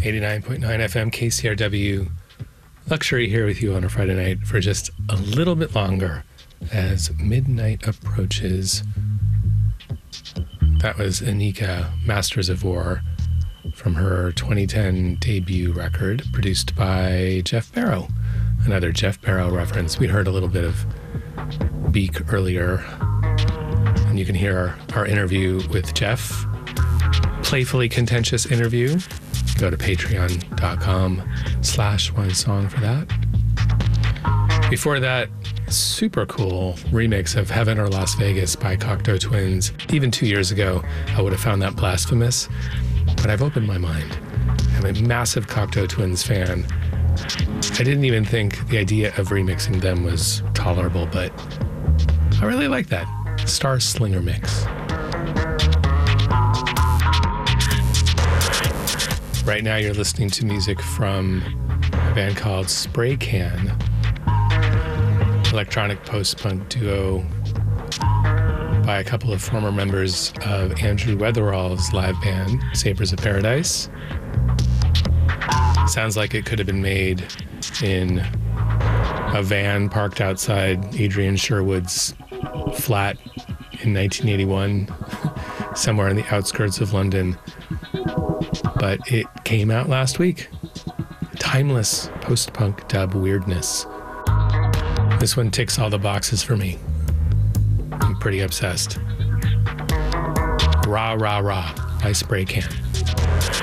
89.9 FM KCRW. Luxury here with you on a Friday night for just a little bit longer as midnight approaches. That was Anika, Masters of War, from her 2010 debut record, produced by Jeff Barrow. Another Jeff Barrow reference. We heard a little bit of Beak earlier, and you can hear our interview with Jeff. Playfully contentious interview. Go to patreon.com/onesong for that. Before that, super cool remix of Heaven or Las Vegas by Cocteau Twins. Even 2 years ago, I would have found that blasphemous, but I've opened my mind. I'm a massive Cocteau Twins fan. I didn't even think the idea of remixing them was tolerable, but I really like that Star Slinger mix. Right now you're listening to music from a band called Spray Can, electronic post-punk duo by a couple of former members of Andrew Weatherall's live band, Sabres of Paradise. Sounds like it could have been made in a van parked outside Adrian Sherwood's flat in 1981, somewhere in the outskirts of London. But it came out last week. Timeless post-punk dub weirdness. This one ticks all the boxes for me. I'm pretty obsessed. Rah, rah, rah by Spray Can.